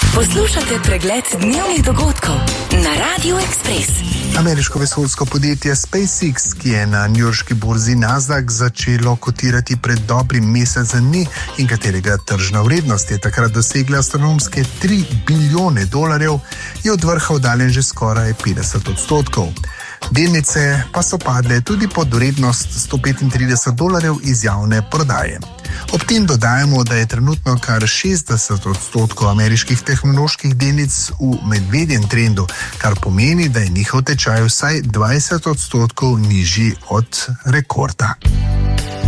Poslušate pregled dnevnih dogodkov na Radio Express. Ameriško vesoljsko podjetje SpaceX, ki je na newyorški borzi Nasdaq začelo kotirati pred dobrim mesecem dni in katerega tržna vrednost je takrat dosegla astronomske $3 bilijone, je od vrha oddaljen že skoraj 50%. Delnice pa so padle tudi pod vrednost $135 iz javne prodaje. Ob tem dodajamo, da je trenutno kar 60% ameriških tehnoloških delnic v medvedjem trendu, kar pomeni, da je njihov tečaj vsaj 20% nižji od rekorda.